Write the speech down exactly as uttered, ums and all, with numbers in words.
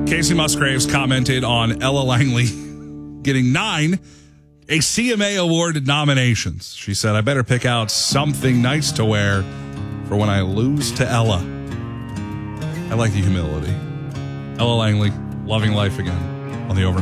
Casey Musgraves commented on Ella Langley getting nine A C M A Award nominations. She said, I better pick out something nice to wear for when I lose to Ella. I like the humility. Ella Langley, loving life again on the Overnight.